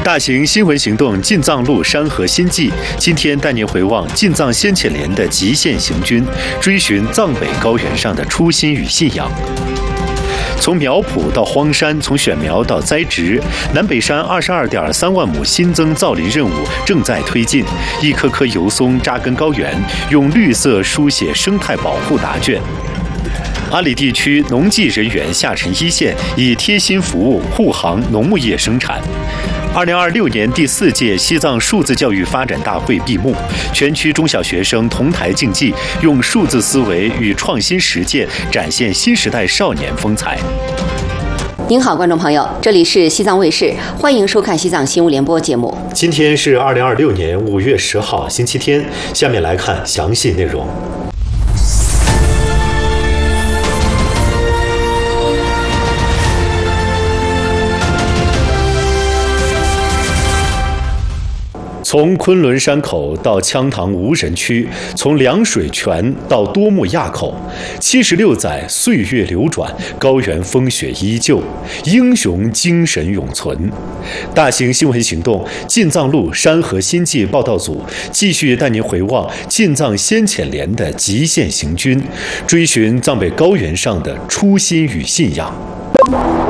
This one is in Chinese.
大型新闻行动进藏路山河新纪，今天带您回望进藏先遣连的极限行军，追寻藏北高原上的初心与信仰。从苗圃到荒山，从选苗到栽植，南北山22.3万亩新增造林任务正在推进。一棵棵油松扎根高原，用绿色书写生态保护答卷。阿里地区农技人员下沉一线，以贴心服务护航农牧业生产。2026年第4届西藏数字教育发展大会闭幕，全区中小学生同台竞技，用数字思维与创新实践展现新时代少年风采。 您好，观众朋友，这里是西藏卫视，欢迎收看西藏新闻联播节目。 今天是2026年5月10号，星期天。下面来看详细内容。从昆仑山口到羌塘无人区，从凉水泉到多木垭口，76载岁月流转，高原风雪依旧，英雄精神永存。大型新闻行动进藏路山河新纪报道组继续带您回望进藏先遣连的极限行军，追寻藏北高原上的初心与信仰。